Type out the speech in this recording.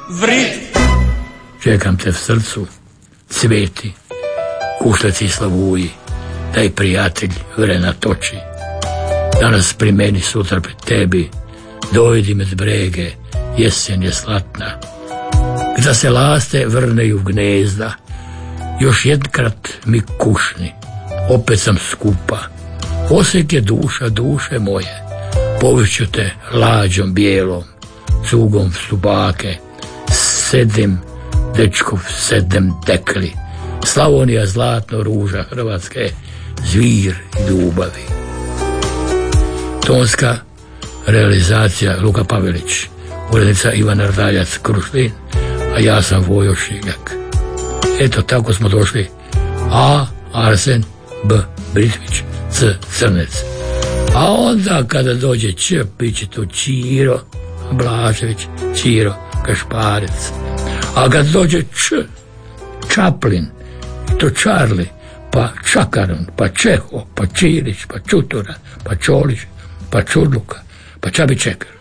vrit. Čekam te v srcu, cveti, kušleci i slavuji, daj prijatelj vrena toči. Danas pri meni, sutra pri tebi, dojdi med brege, jesen je slatna. Gda se laste vrneju v gnezda, još jednkrat mi kušni, opet sam skupa. Osek je duša duše moje, povišću te lađom bijelom, cugom stubake, sedem dečkov, sedem tekli. Slavonija zlatno, ruža Hrvatske, zvir i ljubavi. Tonska realizacija Luka Pavelić, urednica Ivana Rdaljac Krušlin, a ja sam Vojo Šiljak. Eto, tako smo došli. A. Arsen, B. Britvić, C. Crnec. A onda kada dođe Č, piće to Čiro Blažević, Čiro Kašparec. A kad dođe Č, Čaplin, to Čarli, pa Čakaron, pa Čeho, pa Čirić, pa Čutura, pa Čolić, pa Čurluka, pa Čabi Čekar.